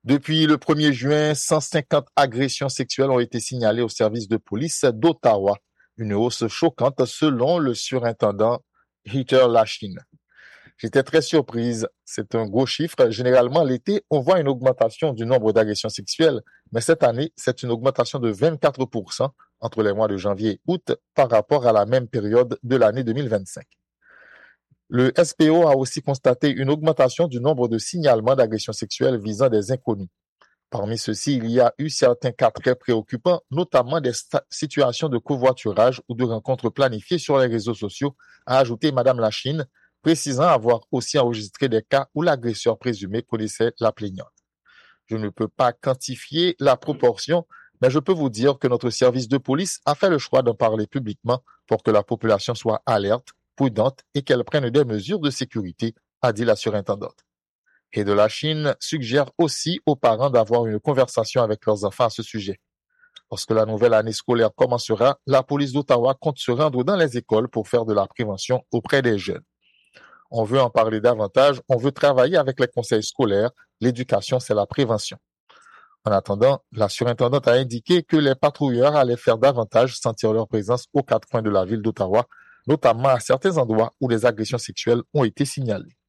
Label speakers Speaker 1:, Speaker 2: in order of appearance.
Speaker 1: Depuis le 1er juin, 150 agressions sexuelles ont été signalées au service de police d'Ottawa. Une hausse choquante selon le surintendant Heather Lachine. J'étais très surprise. C'est un gros chiffre. Généralement, l'été, on voit une augmentation du nombre d'agressions sexuelles, mais cette année, c'est une augmentation de 24% entre les mois de janvier et août par rapport à la même période de l'année 2025. Le SPO a aussi constaté une augmentation du nombre de signalements d'agressions sexuelles visant des inconnus. Parmi ceux-ci, il y a eu certains cas très préoccupants, notamment des situations de covoiturage ou de rencontres planifiées sur les réseaux sociaux, a ajouté Madame Lachine, précisant avoir aussi enregistré des cas où l'agresseur présumé connaissait la plaignante. Je ne peux pas quantifier la proportion, mais je peux vous dire que notre service de police a fait le choix d'en parler publiquement pour que la population soit alerte, prudente et qu'elle prenne des mesures de sécurité, a dit la surintendante. Et de la Chine suggère aussi aux parents d'avoir une conversation avec leurs enfants à ce sujet. Lorsque la nouvelle année scolaire commencera, la police d'Ottawa compte se rendre dans les écoles pour faire de la prévention auprès des jeunes. On veut en parler davantage, on veut travailler avec les conseils scolaires. L'éducation, c'est la prévention. En attendant, la surintendante a indiqué que les patrouilleurs allaient faire davantage sentir leur présence aux 4 coins de la ville d'Ottawa, notamment à certains endroits où des agressions sexuelles ont été signalées.